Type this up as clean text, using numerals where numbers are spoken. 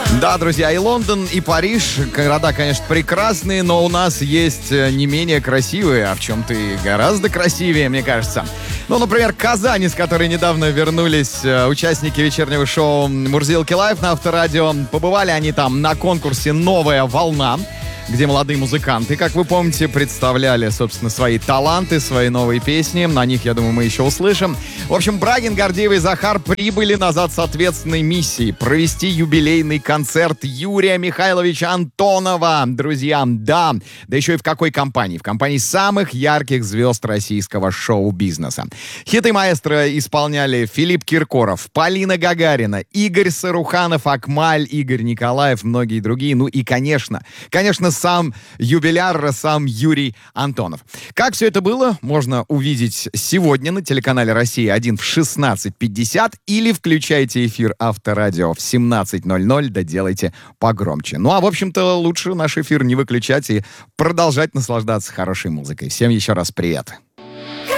Да, друзья, и Лондон, и Париж, города, конечно, прекрасные, но у нас есть не менее красивые, а в чем-то и гораздо красивее, мне кажется. Ну, например, Казань, из которой недавно вернулись участники вечернего шоу «Мурзилки Лайв» на Авторадио. Побывали они там на конкурсе «Новая волна», где молодые музыканты, как вы помните, представляли, собственно, свои таланты, свои новые песни. На них, я думаю, мы еще услышим. В общем, Брагин, Гордеева и Захар прибыли назад с ответственной миссией провести юбилейный концерт Юрия Михайловича Антонова. Друзья, да еще и в какой компании? В компании самых ярких звезд российского шоу-бизнеса. Хиты маэстро исполняли Филипп Киркоров, Полина Гагарина, Игорь Саруханов, Акмаль, Игорь Николаев, многие другие. Ну и, конечно, сам юбиляр, сам Юрий Антонов. Как все это было, можно увидеть сегодня на телеканале «Россия-1» в 16:50 или включайте эфир Авторадио в 17:00, да делайте погромче. Ну а, в общем-то, лучше наш эфир не выключать и продолжать наслаждаться хорошей музыкой. Всем еще раз привет.